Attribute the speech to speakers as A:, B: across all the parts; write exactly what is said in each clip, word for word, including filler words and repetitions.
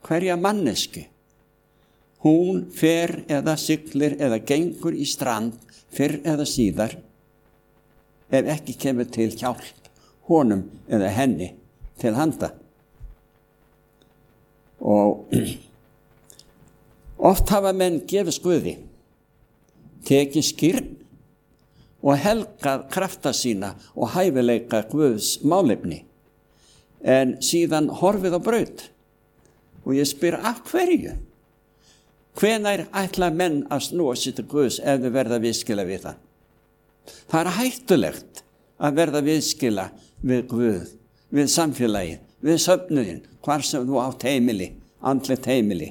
A: hverja mannesku. Hún fer eða siglir eða gengur í strand fyrr eða síðar ef ekki kemur til hjálp honum eða henni til handa. Og oft hafa menn gefið Guði, tekið skírn og helgað krafta sína og hæfileika Guðs málefni, en síðan horfið á braut. Og ég spyr, af hverju? Hvenær ætla menn að snúa sér til Guðs ef þau verða viðskila við það? Það er hættulegt að verða viðskila við Guð, við samfélagið, við söfnuðin, hvar sem þú átt heimili, andlegt heimili.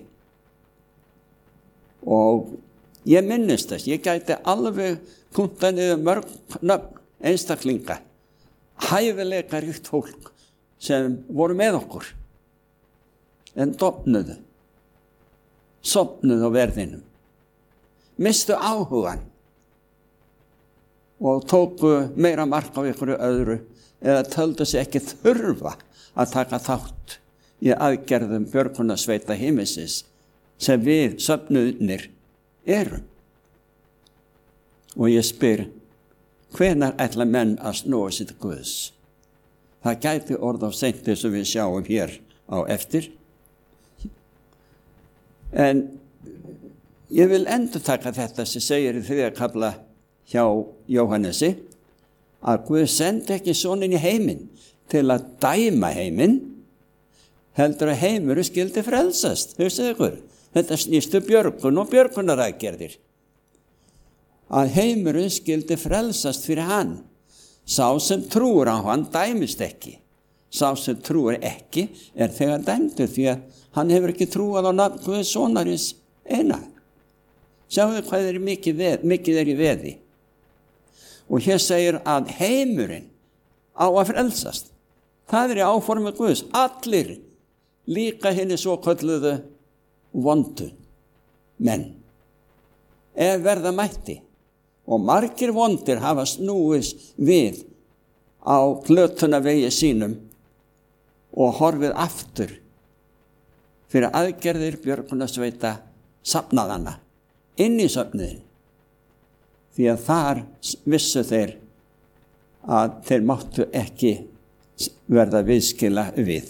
A: Og ég minnist þess, ég gæti alveg punta niður mörg nöfn einstaklinga, hæfileika ríkt fólk sem voru með okkur, en dofnuðu, sofnuðu á verðinum, mistu áhugan og tóku meira mark á ykkur öðru eða töldu sig ekki þurfa að taka þátt í aðgerðum björgunarsveita himinsins sem við söfnuðnir erum. Og ég spyr, hvenær ætla menn að snúa sér til Guðs? Það gæti orð af seint eins og við sjáum hér á eftir. En ég vil endurtaka þetta sem segir í þriðja kafla hjá Jóhannesi, að Guð sendi ekki soninn í heiminn til að dæma heiminn, heldur að heimurinn skyldi frelsast. Hugsið ykkur, þetta snýstu björgun og björgunaraðgerðir. Að heimurinn skyldi frelsast fyrir hann. Sá sem trúir á hann dæmist ekki. Sá sem trúir ekki er þegar dæmdur, því að hann hefur ekki trúað á nafn Guðs sonarins eina. Sjáðu hvað er mikið, veð, mikið er í veði. Og hér segir að heimurinn á að frelsast. Það er í áformi Guðs. Allir, líka henni svo kölluðu vondu menn, ef verða mætti. Og margir vondir hafa snúist við á glötunarvegi sínum og horfið aftur fyrir aðgerðir björgunarsveita safnaðanna inn í söfnuðin. Því að þar vissu þeir að þeir máttu ekki verða viðskila við.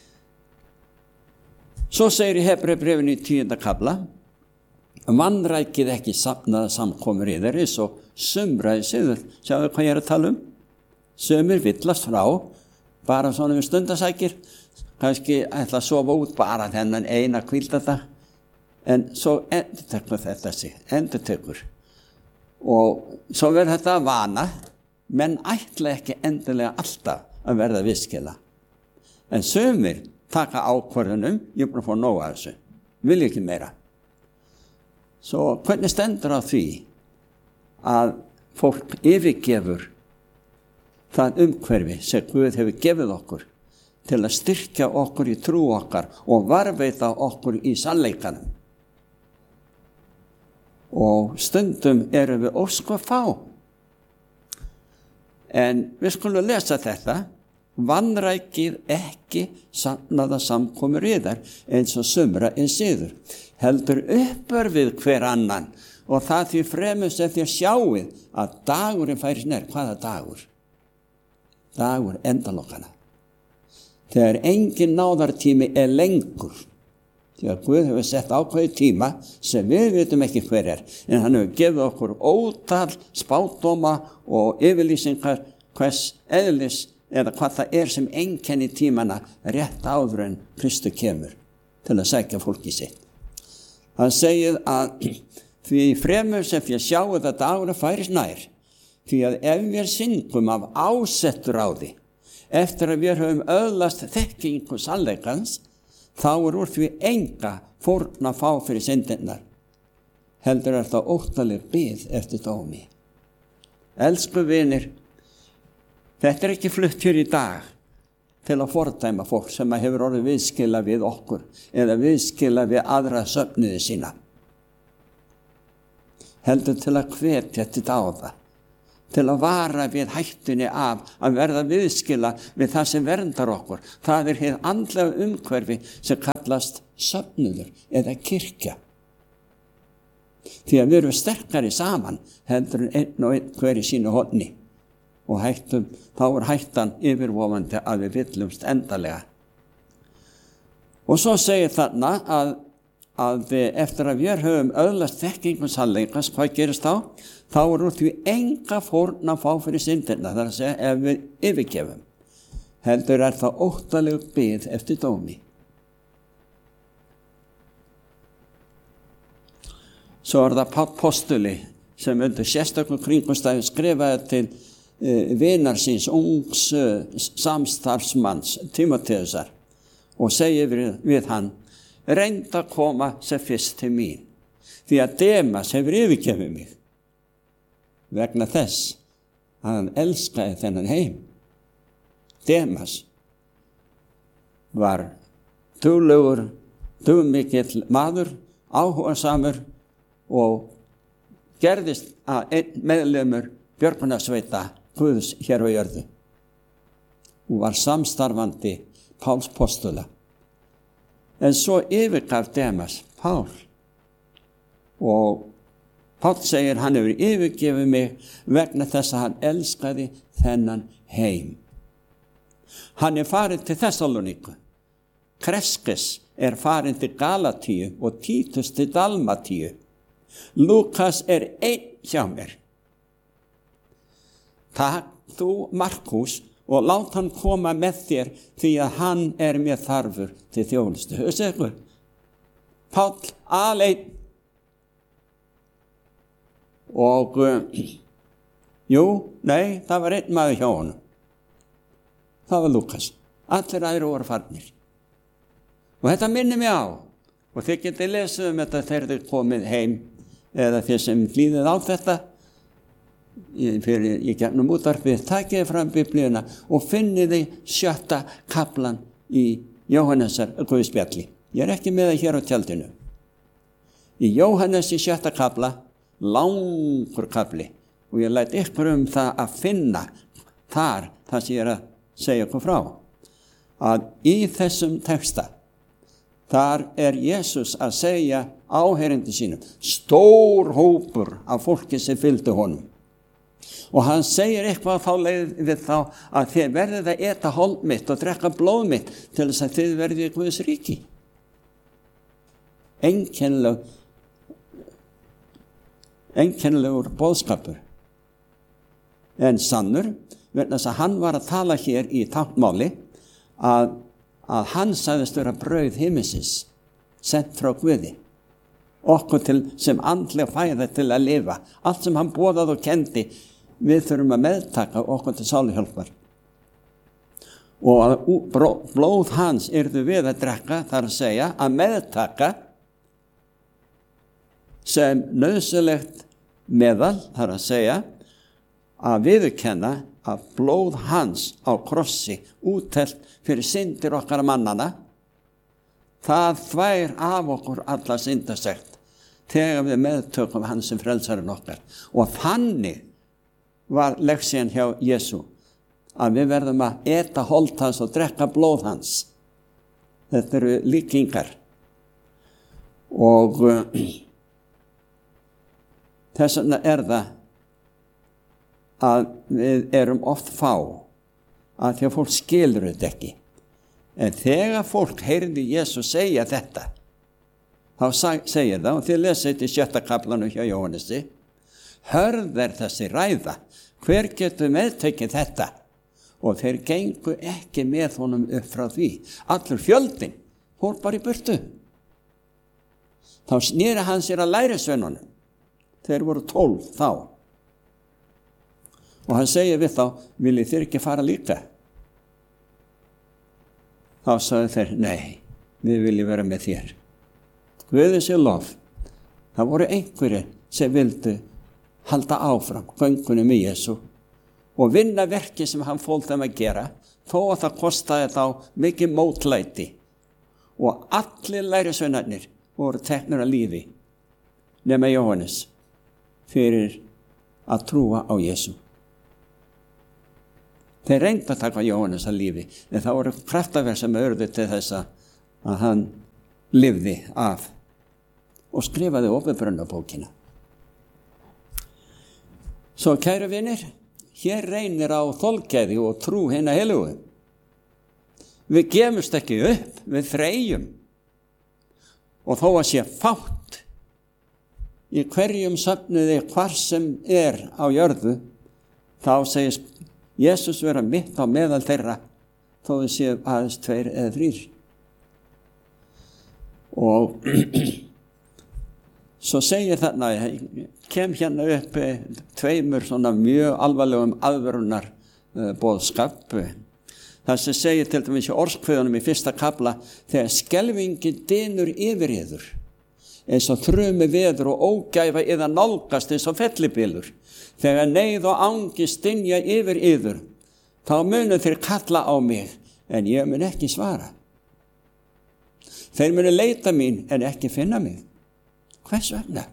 A: Svo segir í Hebreubréfinu í tíunda kafla, vanrækið ekki safnaða samkomur yðar eins og sumraði siður. Sjáðu hvað ég er að tala um? Sumir villast frá, bara svona við stundasækir, kannski ætla að sofa út bara þennan eina hvíldardag, en svo endurtekur þetta sig, endurtekur. Og svo verður þetta að vana, menn ætla ekki endilega alltaf að verða viðskila. En sumir taka ákvörðunum, ég er bara að fá nóg af þessu, vil ég ekki meira. Svo hvernig stendur á því að fólk yfirgefur það umhverfi sem Guð hefur gefið okkur til að styrkja okkur í trú okkar og varðveita okkur í sannleikanum. Og stundum erum við ósko fá. En við skulum lesa þetta. Vanrækið ekki safnaða samkomur yðar eins og sumra er siður. Heldur uppör við hver annan og það því fremur sem þér sjáið að dagurinn færis nær. Hvaða dagur? Dagur endalokkana. Þegar engin náðartími er lengur. Því að Guð hefur sett ákveðið tíma sem við vitum ekki hver er. En hann hefur gefið okkur ótal spádóma og yfirlýsingar hvers eðlis eða hvað það er sem einkenni tímana rétt áður en Kristu kemur til að sækja fólki sitt. Hann segir að því fremur sem ég sjáu að dagurinn færis nær, því að ef við syngum af ásettur á því, eftir að við höfum öðlast þekkingu sannleikans, þá er úr því enga fórn að fá fyrir syndinnar. Heldur er það óttaleg bið eftir dómi. Elsku vinir, þetta er ekki flutt hér í dag til að fordæma fólk sem hefur orðið viðskila við okkur eða viðskila við aðra söfnuði sína. Heldur til að hvetja til dáða, til að vara við hættunni af að verða viðskila við það sem verndar okkur. Það er hið andlega umhverfi sem kallast söfnuður eða kirkja. Því að við erum sterkari saman heldur en einn og einn hver í sínu horni og hættum, þá er hættan yfirvofandi að við villumst endalega. Og svo segir þarna að, að eftir að við höfum öðlast þekkingu sannleikans, hvað gerist þá? Þá er út við enga fórn að fá fyrir syndina, það er að segja ef við yfirgefum. Heldur er það óttaleg bið eftir dómi. Svo er það apostuli sem undir sérstökum kringumstæðum skrifaði til uh, vinar síns ungs uh, samstarfsmanns Tímóteusar og segir við, við hann: reynd að koma sem fyrst til mín, því að Demas hefur yfirgefið mig vegna þess að hann elskaði þennan heim. Demas var duglegur, dugmikill maður, áhugasamur og gerðist að einn meðlimur björgunarsveita Guðs hér á jörðu og var samstarfandi Páls postula. En svo yfirgaf Demas Pál og Pál segir hann hefur yfirgefið mig vegna þess að hann elskaði þennan heim. Hann er farin til Þessaloníku. Kreskes er farin til Galatíu og Títus til Dalmatíu. Lukas er einn hjá mér. Takk þú Markús og lát hann koma með þér því að hann er mér þarfur til þjónustu. Hugsa ykkur. Páll aleinn. Og uh, jú, nei, það var einn maður hjá honum. Það var Lukas. Allir aðrir voru farnir. Og þetta minnir mig á. Og þið getið lesið um þetta þegar þið komið heim eða þið sem hlýðið á þetta fyrir í gegnum útvarpið, takið fram Biblíuna og finniði sjötta kaplan í Jóhannesar Guðspjalli. Ég er ekki með það hér á tjaldinu. Í Jóhannes í sjötta kapla, langur kapli, og ég læt ykkur um það að finna þar það sem ég er að segja ykkur frá. Að í þessum texta, þar er Jesús að segja áheyrendum sínum, stór hópur af fólki sem fylgdu honum. Og hann segir eitthvað þá leið við þá að þið verðið að eta hold mitt og drekka blóð mitt til þess að þið verðið í Guðs ríki. Einkennileg, einkennilegur boðskapur. En sannur, vegna þess að hann var að tala hér í táknmáli að, að hann sagðist vera brauð himinsins, sent frá Guði. Okkur til sem andleg fæða til að lifa. Allt sem hann boðaði og kendi, við þurfum að meðtaka okkur til sáluhjálpar. Og að blóð hans yrðu við að drekka, þar að segja að meðtaka sem nauðsynlegt meðal, þar að segja að viðurkenna að blóð hans á krossi úttelt fyrir syndir okkar mannana, það þvær af okkur alla syndasekt þegar við meðtökum hans sem frelsarinn okkar. Og þannig var leksían hjá Jesú að við verðum að eta hold hans og drekka blóð hans. Þetta eru líkingar. Og uh, þess vegna er það að við erum oft fá að því að fólk skilur þetta ekki. En þegar fólk heyrði Jesús segja þetta, þá segir það, og þið lesið þetta í sjötta kaplanum hjá Jóhannesi, hörð er þessi ræða, hver getur meðtekið þetta? Og þeir gengu ekki með honum upp frá því. Allur fjöldinn fór bara í burtu. Þá sneri hann sér að lærisveinunum. Þeir voru tólf þá. Og hann segir við þá, viljið þér ekki fara líka? Þá sagði þeir, nei, við viljum vera með þér. Guði sé lof. Það voru einhverjir sem vildu halda áfram göngunum í Jesú og vinna verki sem hann fól þeim að gera, þó að það kostaði þá mikið mótlæti. Og allir lærisveinarnir voru teknir að lífi, nema Jóhannes, fyrir að trúa á Jesú. Þeir reyndu að taka Jóhannes að lífi, en það voru kraftaverk sem urðu til þess að hann lifði af og skrifaði Åpenbarunarbókina. Svo kæru vinir, hér reynir á þolgæði og trú hinna heilugu. Við gefumst ekki upp, við þreyjum. Og þó að sé fátt í hverjum söfnuði hvar sem er á jörðu, þá segist Jesús vera mitt á meðal þeirra, þó þau séu aðeins tveir eða þrír. Og svo segir þarna, kem hérna upp tveimur svona mjög alvarlegum aðvörunar boðskap. Það sem segir til dæmis í orðskviðunum í fyrsta kafla, þegar skelfingin dynur yfir yður, eins og þrumi veður og ógæfa eða nálgast eins og fellibylur, þegar neyð og angi stynja yfir yður, þá munu þeir kalla á mig, en ég mun ekki svara. Þeir munu leita mín, en ekki finna mig. Hvers vegna?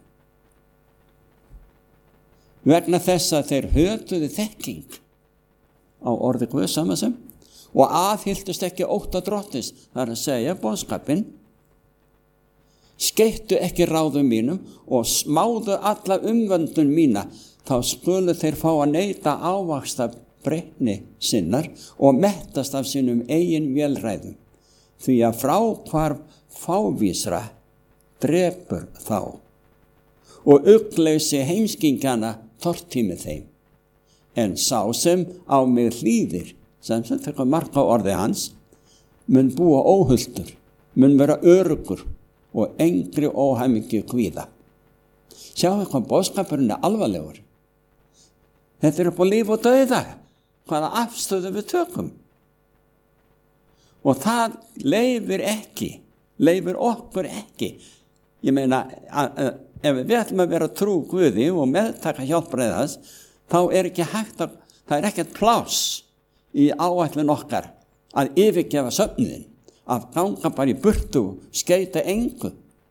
A: Vegna þess að þeir hötuðu þekking á orði Guðs samansem og aðhylltust ekki ótta drottins, það er að segja boðskapinn, skeittu ekki ráðum mínum og smáðu alla umvöndun mína, þá skulu þeir fá að neyta ávaxta breytni sinnar og mettast af sínum eigin vélræðum, því að fráhvarf fávísra drepur þá og ugleysi heimskingana tortími þeim, en sá sem á mig hlýðir, sem sem tekur mark á orði hans, mun búa óhulltur, mun vera örugur og engri óhæmingi kvíða. Sjáu hvað boðskapurinn er alvarlegur. Þetta er upp á líf og dauða, hvaða afstöðu við tökum. Og það leifir ekki, leifir okkur ekki. Ég meina, að, að, ef við ætlum að vera trú Guði og meðtaka hjálpræðas, þá er ekki hægt að, það er ekkert pláss í áætlun okkar að yfirgefa söfniðin, að ganga bara í burtu, skeita engu.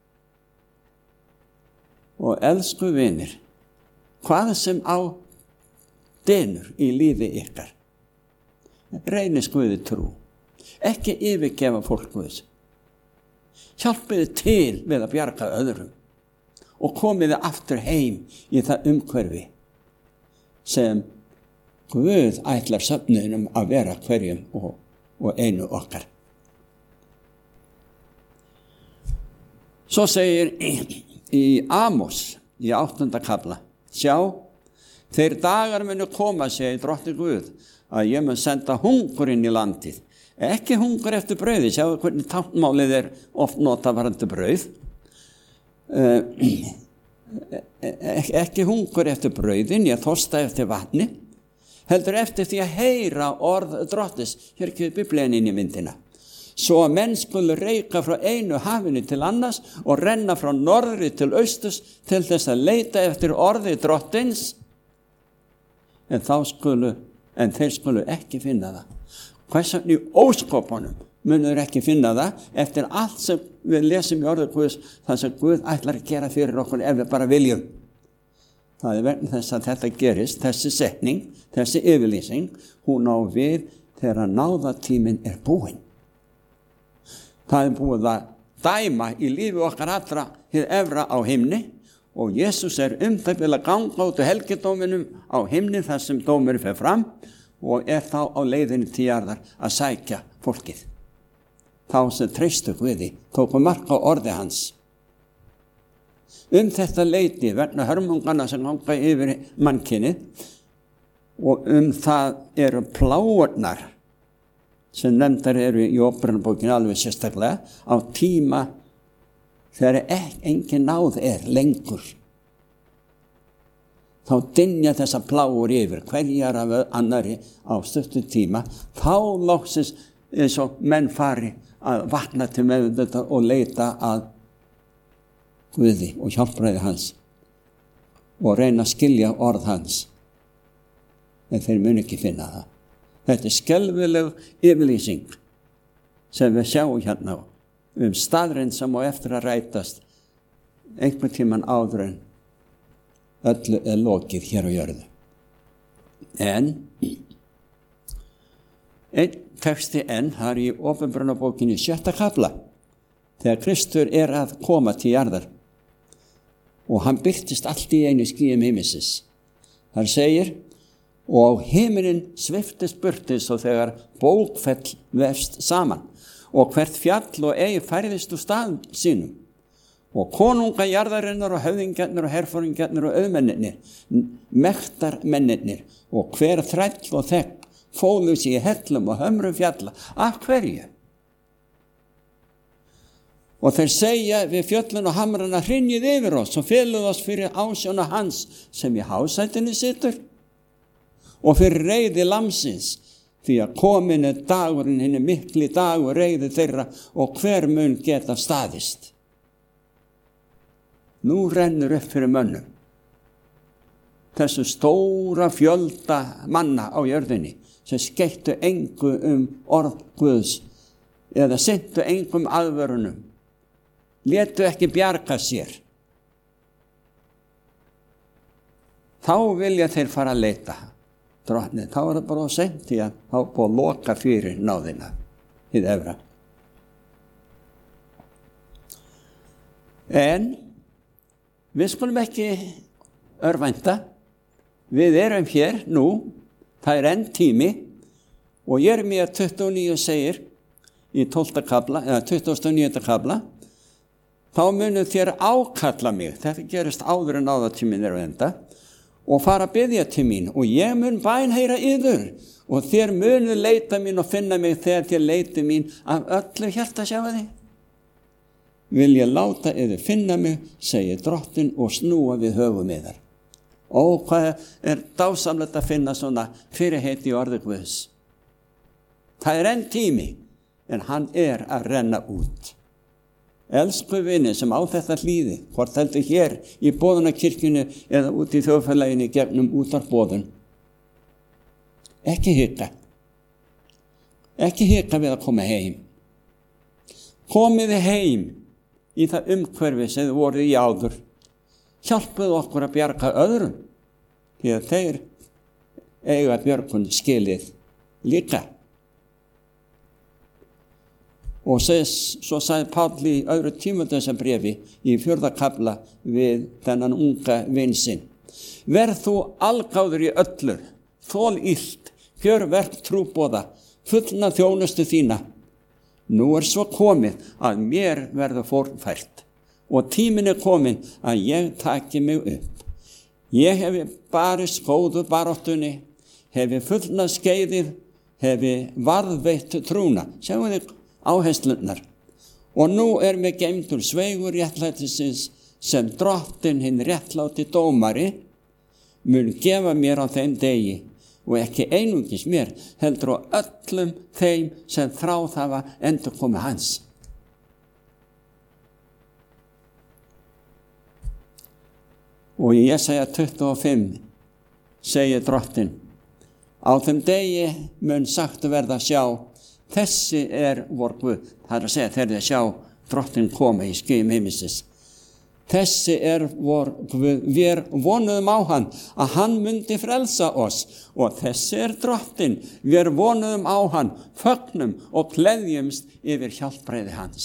A: Og elsku vinir, hvað sem á dynur í lífi ykkar, reynist Guði trú, ekki yfirgefa fólk Guðs. Hjálpiði til við að bjarga öðrum og komiði aftur heim í það umhverfi sem Guð ætlar söfnuðinum að vera hverjum og, og einu okkar. Svo segir í, í Amos í áttunda kafla, sjá, þeir dagar munu koma, segir drottinn Guð, að ég mun senda hungur inn í landið. Ekki hungur eftir brauði, sjáu hvernig táknmálið er oft notað varðandi brauð. Uh, ekki hungur eftir brauðin, ég þorsta eftir vatni, heldur eftir því að heyra orð drottins. Hér kemur Biblían inn í myndina. Svo að menn skulu reika frá einu hafinu til annars og renna frá norðri til austurs til þess að leita eftir orði drottins, en þá skulu, en þeir skulu ekki finna það. Hvers vegna í óskopunum munur ekki finna það eftir allt sem við lesum í orðið Guðs, það sem Guð ætlar að gera fyrir okkur ef við bara viljum. Það er vegna þess að þetta gerist, þessi setning, þessi yfirlýsing, hún á við þegar náðatíminn er búinn. Það er búið að dæma í lífi okkar allra hið efra á himni og Jesús er um það vil að ganga út á helgidóminum á himni þar sem dómur fer fram og er þá á leiðinni til jarðar að sækja fólkið. Þá sem treystu Guði, tóku mark á orði hans. Um þetta leiti vegna hörmungana sem ganga yfir mannkynið og um það eru pláurnar sem nefndar eru í Åpenbarunarbókinni alveg sérstaklega á tíma þegar engin náð er lengur. Þá dynja þessa pláur yfir hverjar af annari á stuttu tíma, þá loksins eins og menn fari að vakna til meðvitund og leita að Guði og hjálpræði hans og reyna að skilja orð hans, en þeir mun ekki finna það. Þetta er skelfileg yfirlýsing sem við sjáum hérna um staðreind sem á eftir að rætast einhvern tímann áður en öllu er lokið hér á jörðu. En einn texti enn, það er í Åpenbarunarbókinni sjötta kafla, þegar Kristur er að koma til jarðar og hann byrtist allt í einu skýjum himmisins. Þar segir, og himinin sviftist burtis og þegar bókfell vefst saman og hvert fjall og eigi færðist úr stað sínum og konunga jarðarinnar og höfðingjarnir og herforingjarnir og auðmennirnir, mektarmennirnir og hver þræll og þegn fólu sig í hellum og hömrum fjalla. Af hverju? Og þeir segja við fjöllun og hamrana, hrynjið yfir oss og feluð oss fyrir ásjóna hans sem í hásætinu situr og fyrir reiði lamsins, því að komin er dagurinn, hinn er mikli dagur reiði þeirra og hver mun geta staðist. Nú rennur upp fyrir mönnum þessu stóra fjölda manna á jörðinni sem skeittu engu um orð Guðs eða sinntu engum aðvörunum, létu ekki bjarga sér. Þá vilja þeir fara að leita drottni. Þá er það bara of seint því að þá búið að loka fyrir náðina hið efra. En við skulum ekki örvænta. Við erum hér nú, það er enn tími og Jeremía tuttugu og níu segir í tólfta kafla, eða tuttugasta og níunda kafla, þá munu þér ákalla mig, þetta gerist áður en áðatíminn er að enda, og fara að biðja til mín, og ég mun bænheyra yður, og þér munu leita mín og finna mig þegar þér leiti mín af öllu hjarta, sjáðu. Vil ég láta yður finna mig, segir drottin, og snúa við höfum yðar. Ó, hvað er dásamlegt að finna svona fyrirheit í orði Guðs. Það er enn tími, en hann er að renna út. Elsku vini sem á þetta hlýði, hvort heldur hér í boðunarkirkjunni eða út í þjóðfélaginu gegnum útvarpboðun. Ekki hika. Ekki hika við að koma heim. Komiði heim í það umhverfi sem þið voruð í áður. Hjálpuðu okkur að bjarga öðrum, því að þeir eiga björgun skilið líka. Og ses, svo sagði Páll í öðru Tímóteusarbréfi í fjórða kafla við þennan unga vin sinn. Verð þú algáður í öllu, þol illt, gjör verk trúboða, fullna þjónustu þína. Nú er svo komið að mér verður fórnfært og tíminn er komin að ég taki mig upp. Ég hefi barist góðu baráttunni, hefi fullna skeiðið, hefi varðveitt trúna. Sjáum þið áherslunar. Og nú er mér geymdur sveigur réttlætisins sem drottin hinn réttláti dómari mun gefa mér á þeim degi og ekki einungis mér, heldur á öllum þeim sem þráð hafa endurkomu hans. Og í Jesaja tuttugu og fimm segir drottin, á þeim degi mun sagt verða sjá, þessi er vor Guð. Það er að segja þegar þið sjá drottin koma í skýjum himmisins. Þessi er vor Guð, við vonuðum á hann að hann myndi frelsa oss og þessi er drottin, við vonuðum á hann, fögnum og gleðjumst yfir hjálpræði hans.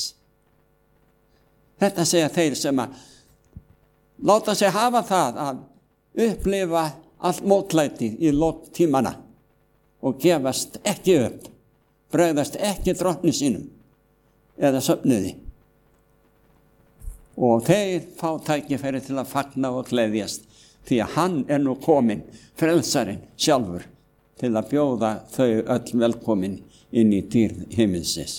A: Þetta segja þeir sem að láta sig hafa það að upplifa allt mótlæti í lok tímana og gefast ekki upp, bregðast ekki drottni sínum eða söfnuði. Og þeir fá tækifæri til að fagna og gleðjast því að hann er nú kominn, frelsarinn sjálfur, til að bjóða þau öll velkomin inn í dýrð himminsins.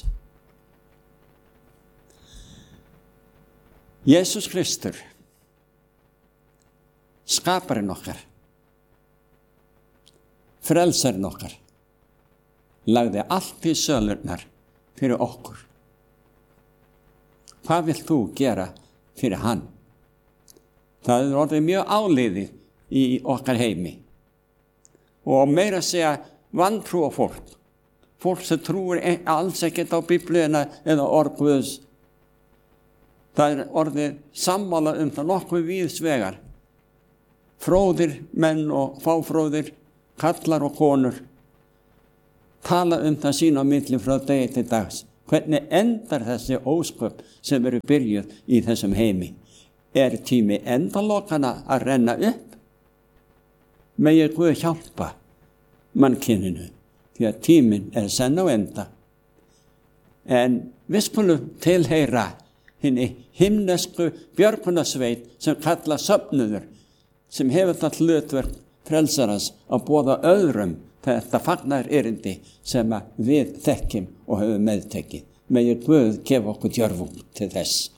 A: Jesús Kristur, skaparinn okkar, frelsarinn okkar, lagði allt í sölurnar fyrir okkur. Hvað vilt þú gera fyrir hann? Það er orðið mjög áliðið í okkar heimi. Og meira að segja vantrúa fólk. Fólk sem trúir alls ekkert á Biblíuna eða orð Guðs. Það er orðið sammála um það nokkuð víðsvegar. Fróðir menn og fáfróðir, kallar og konur. tala um það sín á milli frá degi til dags. Hvernig endar þessi ósköp sem eru byrjuð í þessum heimi? Er tími endalokana að renna upp? Megi Guð hjálpa mannkyninu, því að tíminn er senn á enda. En við skulum tilheyra hinni himnesku björgunarsveit sem kalla söfnuður, sem hefur það hlutverk frelsarans að boða öðrum þetta fagnar erindi sem við þekkjum og höfum meðtekið. Megi Guð gefa okkur djörfung til þess.